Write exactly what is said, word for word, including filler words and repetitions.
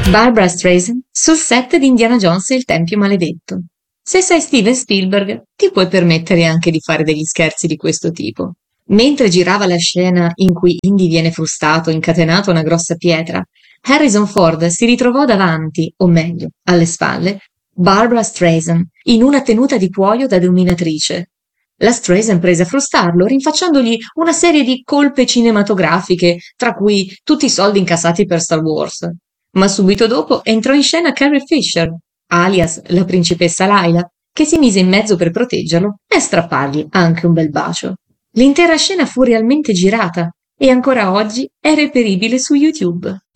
Barbra Streisand sul set di Indiana Jones e il Tempio Maledetto. Se sei Steven Spielberg, ti puoi permettere anche di fare degli scherzi di questo tipo. Mentre girava la scena in cui Indy viene frustato incatenato a una grossa pietra, Harrison Ford si ritrovò davanti, o meglio, alle spalle, Barbra Streisand, in una tenuta di cuoio da dominatrice. La Streisand prese a frustarlo, rinfacciandogli una serie di colpe cinematografiche, tra cui tutti i soldi incassati per Star Wars. Ma subito dopo entrò in scena Carrie Fisher, alias la principessa Laila, che si mise in mezzo per proteggerlo e strappargli anche un bel bacio. L'intera scena fu realmente girata e ancora oggi è reperibile su YouTube.